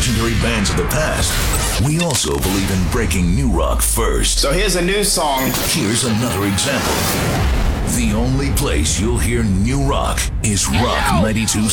legendary bands of the past, we also believe in breaking new rock first. So here's a new song. Here's another example. The only place you'll hear new rock is Rock 92.